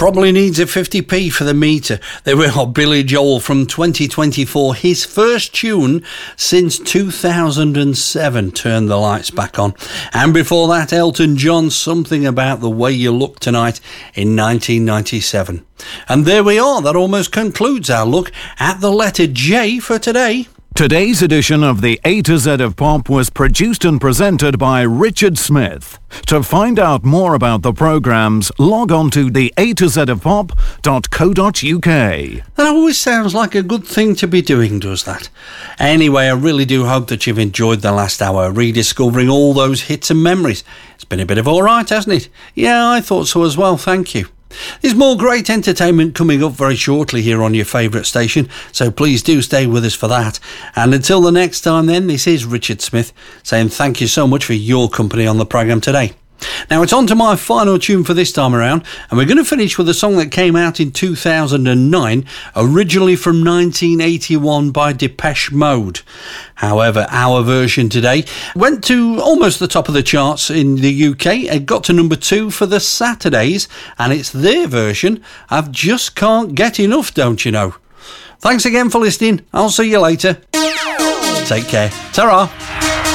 Probably needs a 50p for the meter. There we are, Billy Joel from 2024. His first tune since 2007, Turn the Lights Back On. And before that, Elton John, Something About the Way You Look Tonight in 1997. And there we are. That almost concludes our look at the letter J for today. Today's edition of the A to Z of Pop was produced and presented by Richard Smith. To find out more about the programmes, log on to the A to Z of Pop.co.uk. That always sounds like a good thing to be doing, does that? Anyway, I really do hope that you've enjoyed the last hour, rediscovering all those hits and memories. It's been a bit of all right, hasn't it? Yeah, I thought so as well, thank you. There's more great entertainment coming up very shortly here on your favourite station, so please do stay with us for that. And until the next time then, this is Richard Smith saying thank you so much for your company on the programme today. Now it's on to my final tune for this time around, and we're going to finish with a song that came out in 2009, originally from 1981 by Depeche Mode. However, our version today went to almost the top of the charts in the UK. It got to number 2 for the Saturdays, and it's their version of Just Can't Get Enough, don't you know? Thanks again for listening. I'll see you later. Take care. Ta-ra.